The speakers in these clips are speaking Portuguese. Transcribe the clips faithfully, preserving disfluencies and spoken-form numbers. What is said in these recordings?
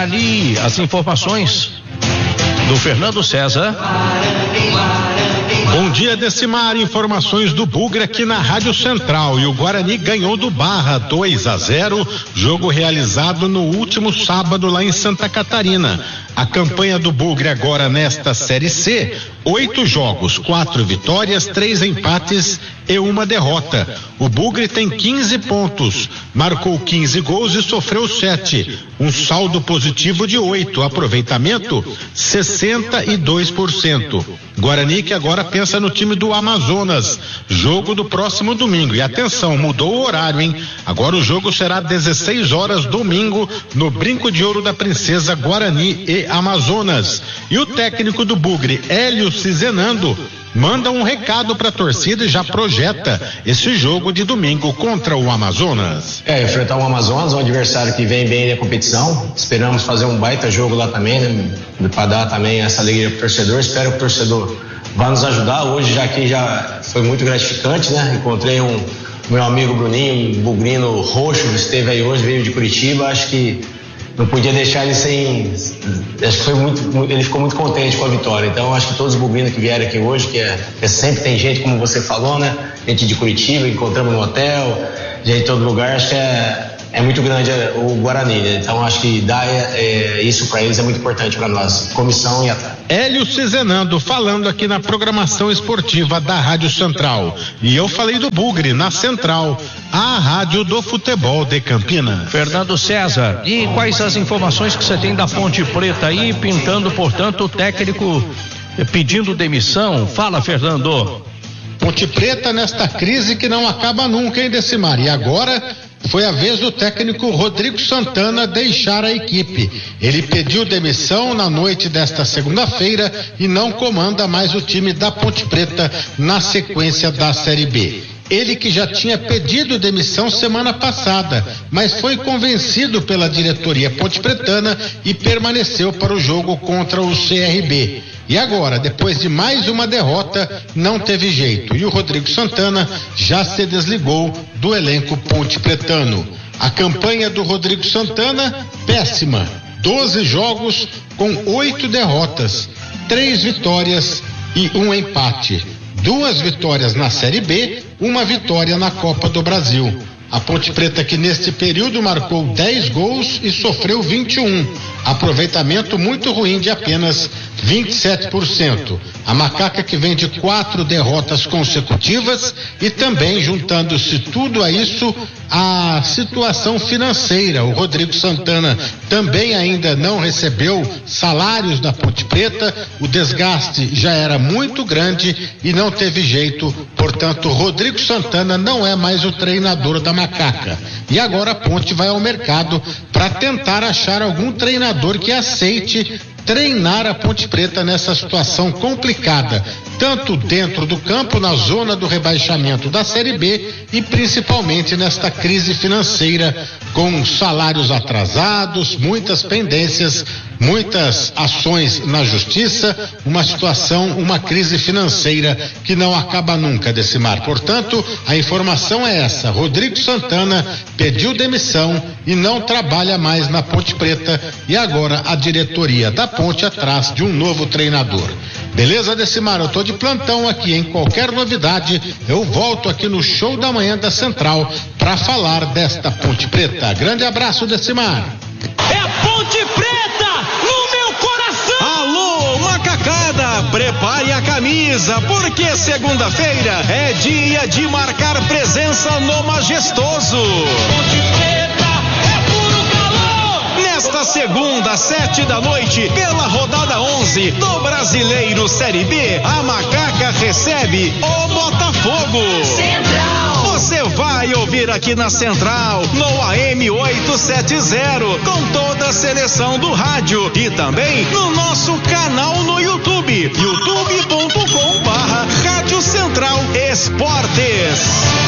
Guarani. As informações do Fernando César. Bom dia, Decimar. Informações do Bugre aqui na Rádio Central. E o Guarani ganhou do Barra dois a zero, jogo realizado no último sábado lá em Santa Catarina. A campanha do Bugre agora nesta Série C, oito jogos, quatro vitórias, três empates e uma derrota. O Bugre tem quinze pontos, marcou quinze gols e sofreu sete. Um saldo positivo de oito, aproveitamento sessenta e dois por cento. Guarani que agora pensa no time do Amazonas, jogo do próximo domingo. E atenção, mudou o horário, hein? Agora o jogo será dezesseis horas domingo no Brinco de Ouro da Princesa, Guarani e Amazonas. E o técnico do Bugre, Hélio Cizenando, manda um recado para a torcida e já projeta esse jogo de domingo contra o Amazonas. É, enfrentar o Amazonas, um adversário que vem bem na competição. Esperamos fazer um baita jogo lá também, né? Para dar também essa alegria pro torcedor. Espero que o torcedor vá nos ajudar. Hoje já aqui já foi muito gratificante, né? Encontrei um meu amigo Bruninho, um bugrino roxo, que esteve aí hoje, veio de Curitiba. Acho que não podia deixar ele sem. Acho que foi muito. Ele ficou muito contente com a vitória. Então, acho que todos os bugrinos que vieram aqui hoje, que, é, que sempre tem gente, como você falou, né? Gente de Curitiba, encontramos no hotel, gente de todo lugar. Acho que é, é muito grande o Guarani, né? Então, acho que dar é, isso para eles é muito importante para nós, comissão e atleta. Hélio Cizenando falando aqui na programação esportiva da Rádio Central. E eu falei do Bugre na Central, a rádio do futebol de Campinas. Fernando César, e quais as informações que você tem da Ponte Preta aí, pintando, portanto, o técnico pedindo demissão? Fala, Fernando. Ponte Preta nesta crise que não acaba nunca, hein, Decimar? E agora foi a vez do técnico Rodrigo Santana deixar a equipe. Ele pediu demissão na noite desta segunda-feira e não comanda mais o time da Ponte Preta na sequência da Série B. Ele que já tinha pedido demissão semana passada, mas foi convencido pela diretoria pontepretana e permaneceu para o jogo contra o C R B. E agora, depois de mais uma derrota, não teve jeito. E o Rodrigo Santana já se desligou do elenco pontepretano. A campanha do Rodrigo Santana, péssima. doze jogos com oito derrotas, três vitórias e um empate. Duas vitórias na Série B, uma vitória na Copa do Brasil. A Ponte Preta que neste período marcou dez gols e sofreu vinte e um. Aproveitamento muito ruim de apenas vinte e sete por cento. A Macaca que vem de quatro derrotas consecutivas e também juntando-se tudo a isso, a situação financeira. O Rodrigo Santana também ainda não recebeu salários da Ponte Preta, o desgaste já era muito grande e não teve jeito, portanto, Rodrigo Santana não é mais o treinador da Macaca. E agora a Ponte vai ao mercado para tentar achar algum treinador que aceite treinar a Ponte Preta nessa situação complicada, tanto dentro do campo, na zona do rebaixamento da Série B e principalmente nesta crise financeira com salários atrasados, muitas pendências, muitas ações na justiça, uma situação, uma crise financeira que não acaba nunca, Decimar. Portanto, a informação é essa: Rodrigo Santana pediu demissão e não trabalha mais na Ponte Preta e agora a diretoria da Ponte atrás de um novo treinador. Beleza, Decimar? Eu tô de plantão aqui, em qualquer novidade eu volto aqui no Show da Manhã da Central para falar desta Ponte Preta. Grande abraço, Decimar. É Ponte Preta no meu coração! Alô, macacada, prepare a camisa, porque segunda-feira é dia de marcar presença no Majestoso. Ponte Preta é puro calor! Nesta segunda, sete da noite, pela rodada onze do Brasileiro Série B, a Macaca recebe o Botafogo. Central! Você vai ouvir aqui na Central, no A M oitocentos e setenta, com toda a seleção do rádio e também no nosso canal no YouTube, youtube ponto com barra Rádio Central Esportes.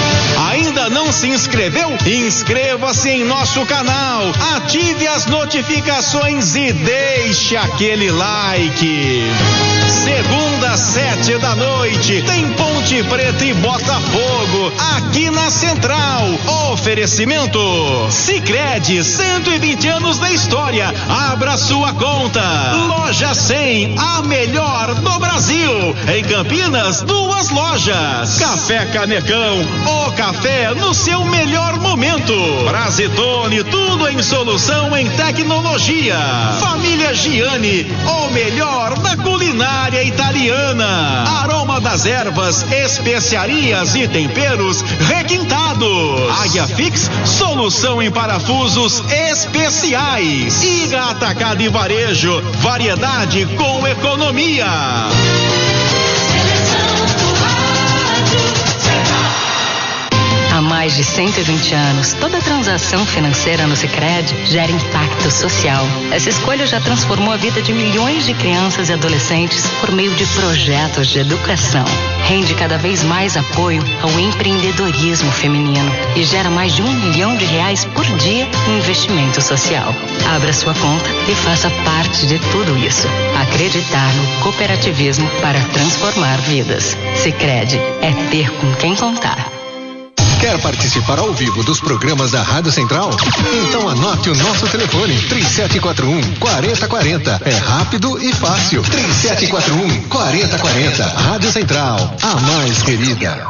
Ainda não se inscreveu? Inscreva-se em nosso canal, ative as notificações e deixe aquele like. Segunda, sete da noite, tem Ponte Preta e Botafogo, aqui na na Central. Oferecimento Sicredi, cento e vinte anos da história. Abra sua conta. Loja cem, a melhor do Brasil. Em Campinas, duas lojas. Café Canecão, o café no seu melhor momento. Brasitone, tudo em solução em tecnologia. Família Giani, o melhor da culinária italiana. Aroma das ervas, especiarias e temperos requintados. Águia Fix, solução em parafusos especiais. Iga Atacado e Varejo, variedade com economia. Há mais de cento e vinte anos, toda transação financeira no Sicredi gera impacto social. Essa escolha já transformou a vida de milhões de crianças e adolescentes por meio de projetos de educação. Rende cada vez mais apoio ao empreendedorismo feminino e gera mais de um milhão de reais por dia em investimento social. Abra sua conta e faça parte de tudo isso. Acreditar no cooperativismo para transformar vidas. Sicredi é ter com quem contar. Quer participar ao vivo dos programas da Rádio Central? Então anote o nosso telefone, três sete quatro um, quatro zero quatro zero. É rápido e fácil. três sete quatro um, quatro zero quatro zero. Rádio Central, a mais querida.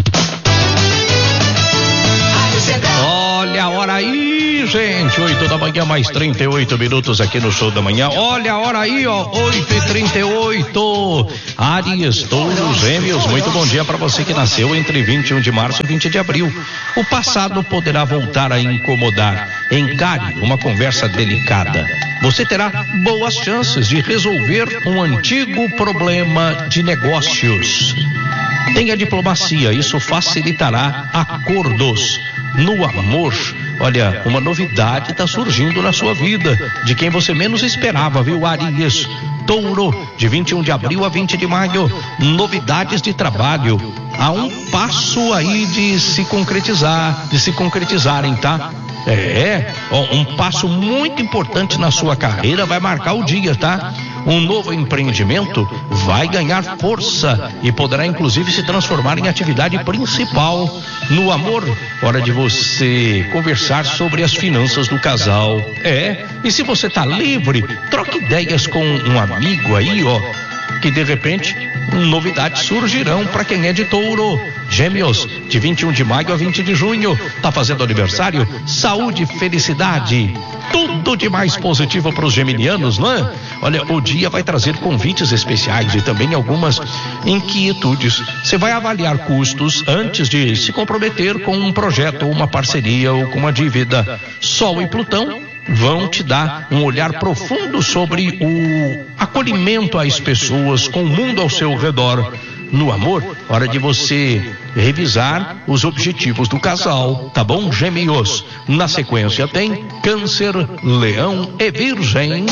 Olha a hora aí, gente. Oito da manhã, mais trinta e oito minutos aqui no Show da Manhã. Olha a hora aí, ó. Oito e trinta e oito. Áries, Touros, Gêmeos. Muito bom dia para você que nasceu entre vinte e um de março e vinte de abril. O passado poderá voltar a incomodar. Encare uma conversa delicada. Você terá boas chances de resolver um antigo problema de negócios. Tenha diplomacia, isso facilitará acordos. No amor, olha, uma novidade está surgindo na sua vida, de quem você menos esperava, viu, Áries? Touro, de vinte e um de abril a vinte de maio, novidades de trabalho. Há um passo aí de se concretizar, de se concretizarem, tá? É, ó, um passo muito importante na sua carreira vai marcar o dia, tá? Um novo empreendimento vai ganhar força e poderá inclusive se transformar em atividade principal. No amor, hora de você conversar sobre as finanças do casal. É, e se você tá livre, troque ideias com um amigo aí, ó, que de repente novidades surgirão para quem é de Touro. Gêmeos, de vinte e um de maio a vinte de junho, tá fazendo aniversário? Saúde, felicidade, tudo de mais positivo para os geminianos, não é? Olha, o dia vai trazer convites especiais e também algumas inquietudes. Você vai avaliar custos antes de se comprometer com um projeto, uma parceria ou com uma dívida. Sol e Plutão vão te dar um olhar profundo sobre o acolhimento às pessoas, com o mundo ao seu redor. No amor, hora de você revisar os objetivos do casal, tá bom, Gêmeos? Na sequência tem Câncer, Leão e Virgem.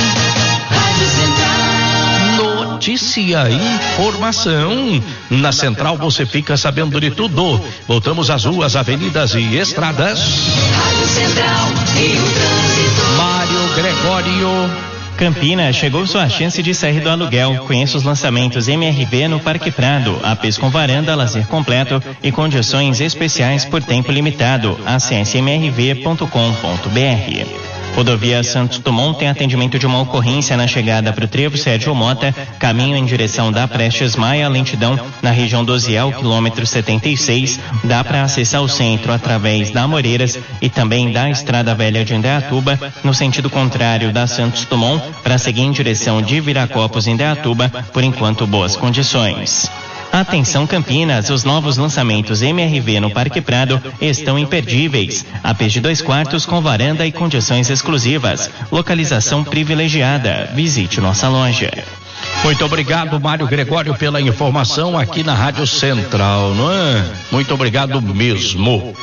Notícia, informação. Na Central você fica sabendo de tudo. Voltamos às ruas, avenidas e estradas. Rádio Central e o trânsito. Mário Gregório. Campinas, chegou sua chance de sair do aluguel. Conheça os lançamentos M R V no Parque Prado. A P E S com varanda, lazer completo e condições especiais por tempo limitado. Acesse m r v ponto com ponto b r. Rodovia Santos Dumont tem atendimento de uma ocorrência na chegada para o trevo Sérgio Mota, caminho em direção da Prestes Maia, lentidão na região do Ziel, quilômetro setenta e seis. Dá para acessar o centro através da Amoreiras e também da Estrada Velha de Indaiatuba, no sentido contrário da Santos Dumont, para seguir em direção de Viracopos em Indaiatuba, por enquanto boas condições. Atenção Campinas, os novos lançamentos M R V no Parque Prado estão imperdíveis. A P de dois quartos com varanda e condições exclusivas. Localização privilegiada. Visite nossa loja. Muito obrigado, Mário Gregório, pela informação aqui na Rádio Central, não é? Muito obrigado mesmo.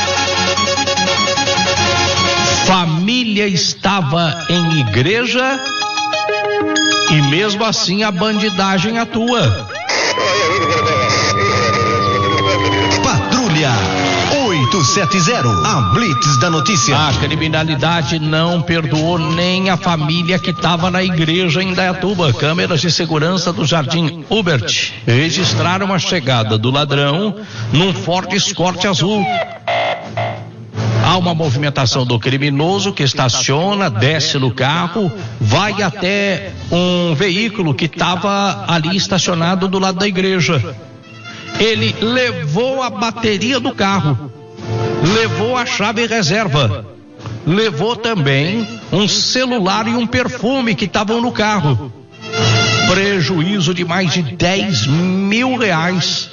Família estava em igreja e mesmo assim a bandidagem atua. Patrulha oito oito sete zero, a Blitz da notícia. A criminalidade não perdoou nem a família que estava na igreja em Indaiatuba. Câmeras de segurança do Jardim Hubert registraram a chegada do ladrão num Ford Escort azul. Há uma movimentação do criminoso que estaciona, desce no carro, vai até um veículo que estava ali estacionado do lado da igreja. Ele levou a bateria do carro, levou a chave reserva, levou também um celular e um perfume que estavam no carro. Prejuízo de mais de dez mil reais.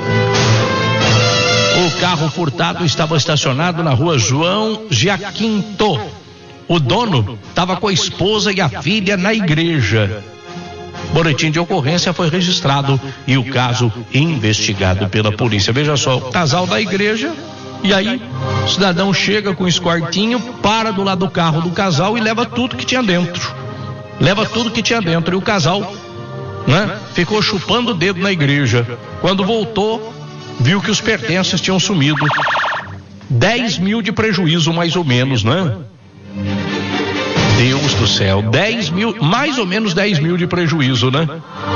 O carro furtado estava estacionado na rua João Giaquinto. O dono estava com a esposa e a filha na igreja. Boletim de ocorrência foi registrado e o caso investigado pela polícia. Veja só, o casal da igreja, e aí o cidadão chega com o escortinho, para do lado do carro do casal e leva tudo que tinha dentro. Leva tudo que tinha dentro. E o casal, né, ficou chupando o dedo na igreja. Quando voltou, viu que os pertences tinham sumido. dez mil de prejuízo, mais ou menos, né? Deus do céu, dez mil, mais ou menos dez mil de prejuízo, né?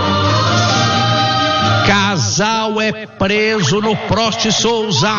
Casal é preso no Prost Souza.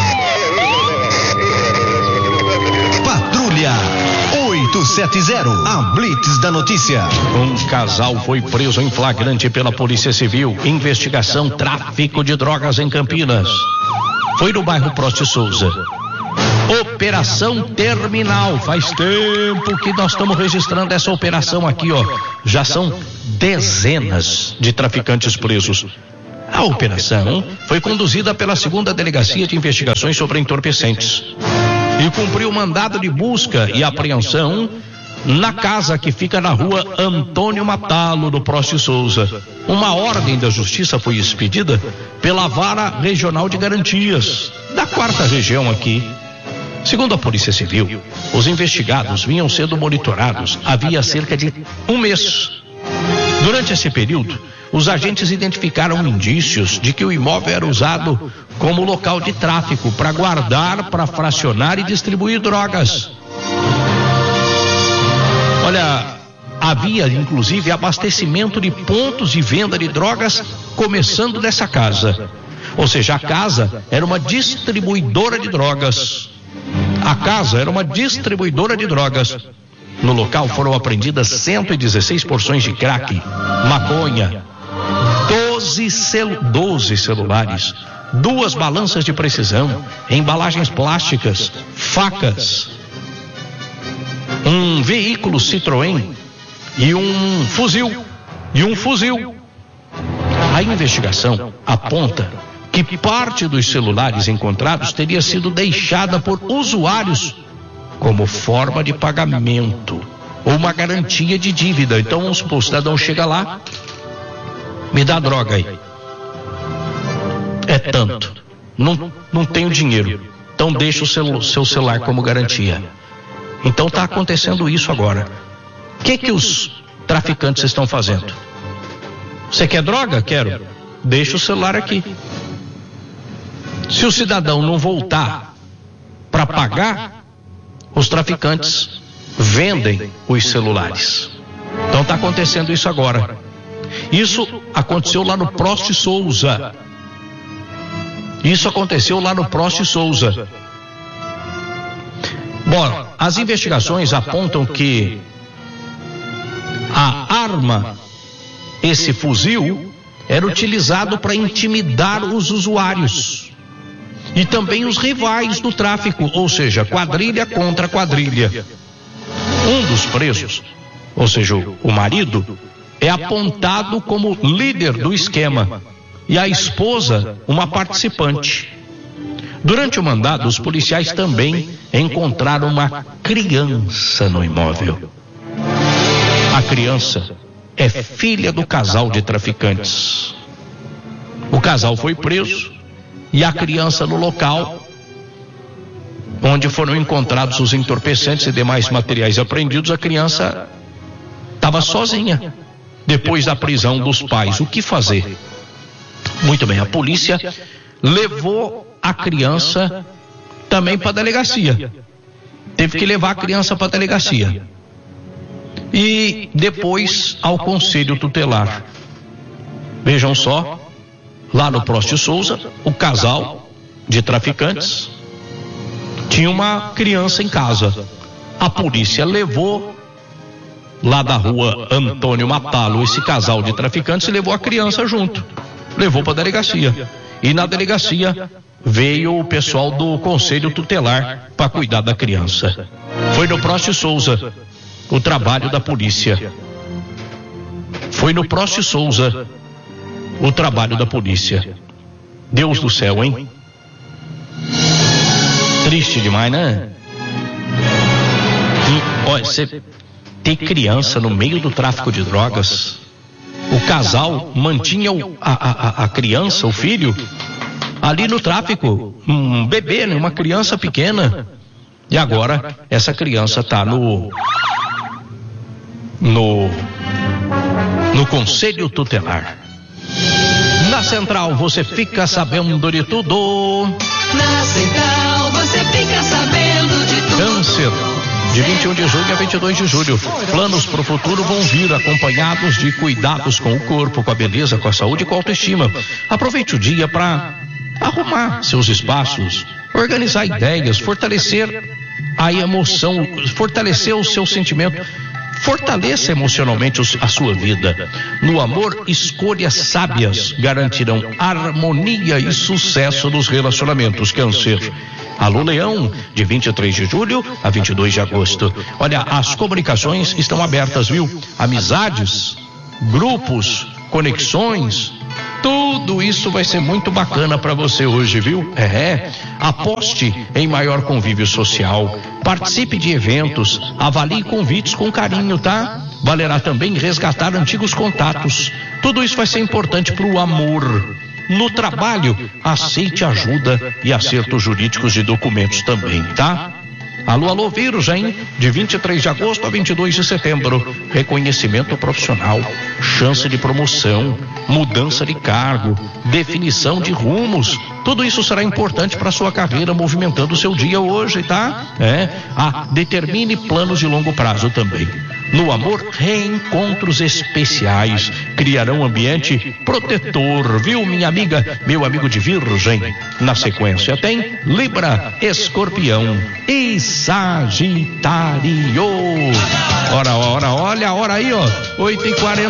Patrulha oito sete zero, a Blitz da notícia. Um casal foi preso em flagrante pela Polícia Civil. Investigação tráfico de drogas em Campinas. Foi no bairro Prost Souza. Operação Terminal. Faz tempo que nós estamos registrando essa operação aqui, ó. Já são dezenas de traficantes presos. A operação foi conduzida pela segunda Delegacia de Investigações sobre Entorpecentes e cumpriu mandado de busca e apreensão na casa que fica na rua Antônio Matalo, no Prost Souza. Uma ordem da Justiça foi expedida pela Vara Regional de Garantias da quarta região aqui. Segundo a Polícia Civil, os investigados vinham sendo monitorados havia cerca de um mês. Durante esse período, os agentes identificaram indícios de que o imóvel era usado como local de tráfico para guardar, para fracionar e distribuir drogas. Olha, havia inclusive abastecimento de pontos de venda de drogas começando nessa casa. Ou seja, a casa era uma distribuidora de drogas. A casa era uma distribuidora de drogas. No local foram apreendidas cento e dezesseis porções de crack, maconha, doze, celu- doze celulares, duas balanças de precisão, embalagens plásticas, facas, um veículo Citroën e um fuzil. E um fuzil. A investigação aponta que parte dos celulares encontrados teria sido deixada por usuários como forma de pagamento ou uma garantia de dívida. Então o cidadão chega lá, me dá droga aí, é tanto, não, não tenho dinheiro, então deixa o seu, seu celular como garantia. Então está acontecendo isso agora. O que que os traficantes estão fazendo? Você quer droga? Quero. Deixa o celular aqui. Se o cidadão não voltar para pagar, os traficantes vendem os celulares. Então está acontecendo isso agora. Isso aconteceu lá no Prost Souza. Isso aconteceu lá no Prost Souza. Bom, as investigações apontam que a arma, esse fuzil, era utilizado para intimidar os usuários e também os rivais do tráfico, ou seja, quadrilha contra quadrilha. Um dos presos, ou seja, o marido, é apontado como líder do esquema e a esposa uma participante. Durante o mandado, os policiais também encontraram uma criança no imóvel. A criança é filha do casal de traficantes. O casal foi preso e a criança no local onde foram encontrados os entorpecentes e demais materiais apreendidos, a criança estava sozinha depois da prisão dos pais. O que fazer? Muito bem, a polícia levou a criança também para a delegacia. Teve que levar a criança para a delegacia. E depois ao conselho tutelar. Vejam só, lá no Prost de Souza, o casal de traficantes tinha uma criança em casa. A polícia levou lá da rua Antônio Matalo esse casal de traficantes e levou a criança junto. Levou para a delegacia. E na delegacia veio o pessoal do conselho tutelar para cuidar da criança. Foi no Prost de Souza o trabalho da polícia. Foi no Prost de Souza o trabalho da polícia. Deus do céu, hein? Triste demais, né? E, olha, você ter criança no meio do tráfico de drogas. O casal mantinha o, a, a, a criança, o filho, ali no tráfico. Um bebê, né? Uma criança pequena. E agora essa criança está no no no conselho tutelar. Na Central você fica sabendo de tudo. Na Central você fica sabendo de tudo. Câncer, de vinte e um de julho a vinte e dois de julho. Planos para o futuro vão vir acompanhados de cuidados com o corpo, com a beleza, com a saúde e com a autoestima. Aproveite o dia para arrumar seus espaços, organizar ideias, fortalecer a emoção, fortalecer o seu sentimento. Fortaleça emocionalmente a sua vida. No amor, escolhas sábias garantirão harmonia e sucesso nos relacionamentos. Câncer. Alô, Leão, de vinte e três de julho a vinte e dois de agosto. Olha, as comunicações estão abertas, viu? Amizades, grupos, conexões, tudo isso vai ser muito bacana para você hoje, viu? É, aposte em maior convívio social, participe de eventos, avalie convites com carinho, tá? Valerá também resgatar antigos contatos. Tudo isso vai ser importante para o amor. No trabalho, aceite ajuda e acertos jurídicos de documentos também, tá? Alô, alô, Virgem, de vinte e três de agosto a vinte e dois de setembro. Reconhecimento profissional, chance de promoção, mudança de cargo, definição de rumos. Tudo isso será importante para sua carreira, movimentando o seu dia hoje, tá? É. Ah, determine planos de longo prazo também. No amor, reencontros especiais criarão um ambiente protetor, viu, minha amiga, meu amigo de Virgem. Na sequência tem Libra, Escorpião e Sagitário. Ora, ora, olha a hora aí, ó, oito e quarenta.